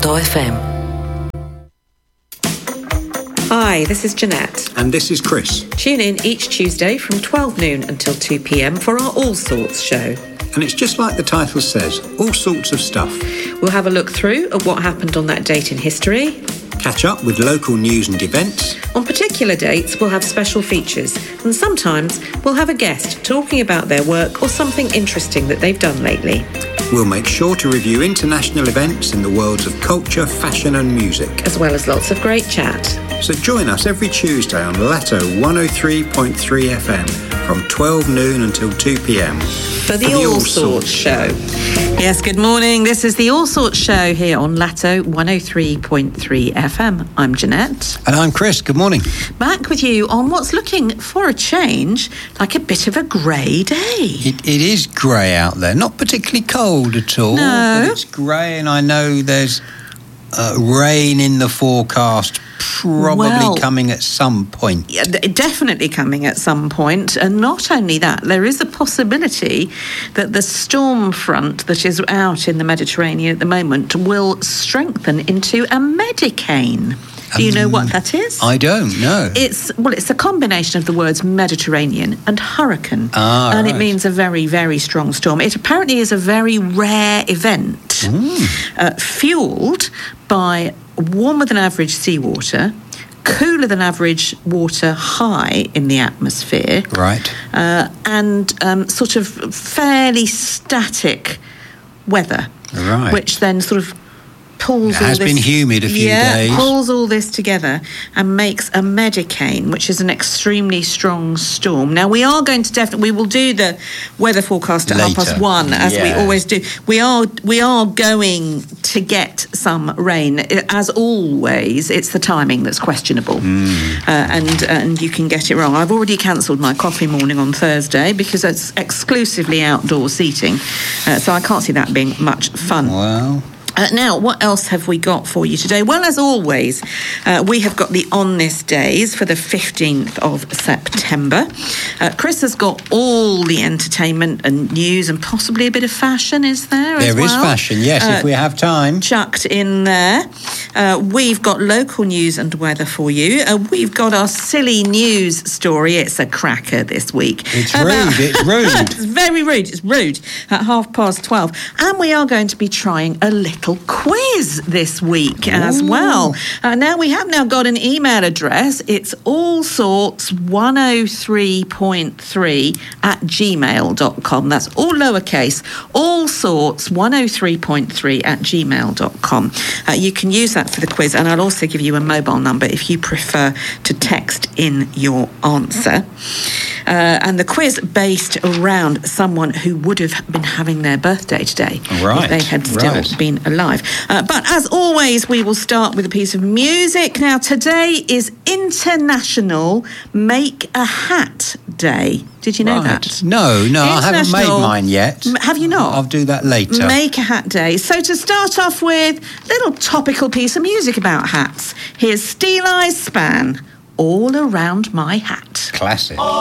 106.8 FM. Hi, this is Jeanette. And this is Chris. Tune in each Tuesday from 12 noon until 2 p.m. for our All Sorts show. And it's just like the title says, all sorts of stuff. We'll have a look through at what happened on that date in history. Catch up with local news and events. On particular dates, we'll have special features. And sometimes we'll have a guest talking about their work or something interesting that they've done lately. We'll make sure to review international events in the worlds of culture, fashion and music. As well as lots of great chat. So join us every Tuesday on Lato 103.3 FM from 12 noon until 2 p.m. For the All Sorts show. Yes, good morning. This is the All Sorts show here on Lato 103.3 FM. I'm Jeanette. And I'm Chris. Good morning. Back with you on what's looking, for a change, like a bit of a grey day. It is grey out there. Not particularly cold at all. No. But it's grey, and I know there's rain in the forecast. Probably coming at some point. Yeah, definitely coming at some point. And not only that, there is a possibility that the storm front that is out in the Mediterranean at the moment will strengthen into a Medicane. Do you know what that is? I don't know. It's a combination of the words Mediterranean and hurricane. And it means a very, very strong storm. It apparently is a very rare event, fuelled by warmer than average seawater, cooler than average water high in the atmosphere. Right. And sort of fairly static weather. Right. Which then sort of pulls all this... It has been humid a few days. Pulls all this together and makes a Medicane, which is an extremely strong storm. Now, we are going to we will do the weather forecast at 1:30, as we always do. We are going to get some rain. As always, it's the timing that's questionable. And you can get it wrong. I've already cancelled my coffee morning on Thursday because it's exclusively outdoor seating. So I can't see that being much fun. Well... now, what else have we got for you today? Well, as always, we have got the On This Days for the 15th of September. Chris has got all the entertainment and news and possibly a bit of fashion, is there? There is fashion, yes, if we have time. Chucked in there. We've got local news and weather for you. We've got our silly news story. It's a cracker this week. It's rude. It's very rude. It's rude at 12:30. And we are going to be trying a little quiz this week as well. Now we have got an email address. It's allsorts103.3 @gmail.com. That's all lowercase. allsorts103.3 @gmail.com. You can use that for the quiz, and I'll also give you a mobile number if you prefer to text in your answer. And the quiz based around someone who would have been having their birthday today if they had still been alive. But as always, we will start with a piece of music. Now, today is International Make a Hat Day. Did you know that? No, I haven't made mine yet. Have you not? I'll do that later. Make a Hat Day. So to start off with, a little topical piece of music about hats. Here's Steel Eyes Span, All Around My Hat. Classic.